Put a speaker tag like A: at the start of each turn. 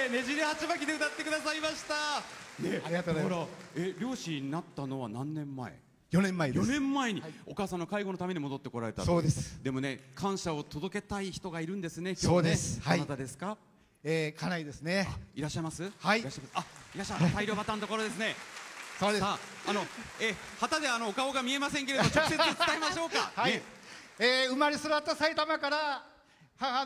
A: ねじり鉢巻きで歌ってくださいました。ね、
B: ありがとうございます。
A: 漁師になったのは何年前
B: 4年前です。
A: 4年前に、お母さんの介護のために戻ってこられた。
B: そうです。
A: でもね、感謝を届けたい人がいるんですね。今日ね。
B: そうです。
A: あなたですか？
B: 家内ですね。
A: いらっしゃいます？
B: はい。
A: いらっしゃいます。いらっしゃい。大量バターのところですね。
B: そうです。
A: さあ、旗でお顔が見えませんけれど、直接伝えましょうか。
B: はい。生まれ育った埼玉から母